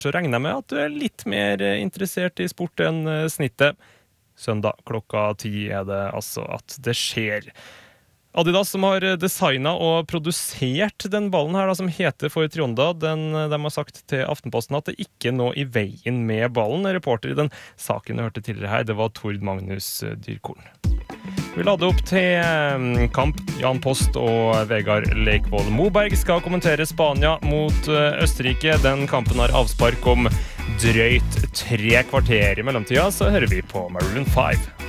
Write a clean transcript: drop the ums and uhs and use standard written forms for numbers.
Så regner jeg med at du litt mer interessert I sport enn snittet. Søndag klokka 10 det altså at det skjer. Adidas som har designet og produsert den ballen her da, som heter for Trionda, de har sagt til Aftenposten at det ikke nå I veien med ballen. Reporter I den saken du hørte tidligere her, det var Tord Magnus Dyrkorn. Vi lader opp til kamp. Jan Post og Vegard Leikvoll Moberg skal kommentere Spania mot Østerrike. Den kampen har avspark om drøyt 3 kvarter I mellomtida, så hører vi på Maroon 5.